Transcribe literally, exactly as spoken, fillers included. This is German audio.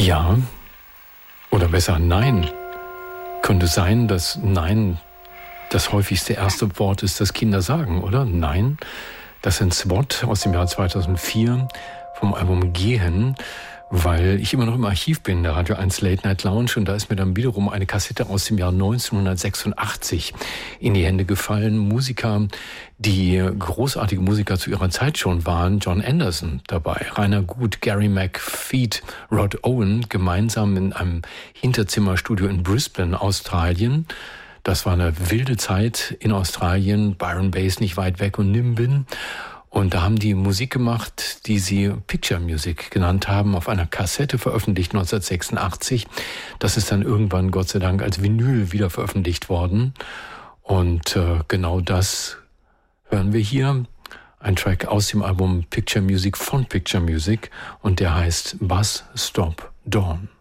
Ja, oder besser nein. Könnte sein, dass nein das häufigste erste Wort ist, das Kinder sagen, oder? Nein. Das sind S W O T aus dem Jahr zweitausendvier vom Album Gehen, weil ich immer noch im Archiv bin, der Radio eins Late Night Lounge, und da ist mir dann wiederum eine Kassette aus dem Jahr neunzehnhundertsechsundachtzig in die Hände gefallen. Musiker, die großartige Musiker zu ihrer Zeit schon waren. John Anderson dabei, Rainer Gut, Gary McFeet, Rod Owen, gemeinsam in einem Hinterzimmerstudio in Brisbane, Australien. Das war eine wilde Zeit in Australien, Byron Bay nicht weit weg und Nimbin. Und da haben die Musik gemacht, die sie Picture Music genannt haben, auf einer Kassette veröffentlicht neunzehnhundertsechsundachtzig. Das ist dann irgendwann, Gott sei Dank, als Vinyl wieder veröffentlicht worden. Und äh, genau das hören wir hier. Ein Track aus dem Album Picture Music von Picture Music, und der heißt Bus Stop Dawn.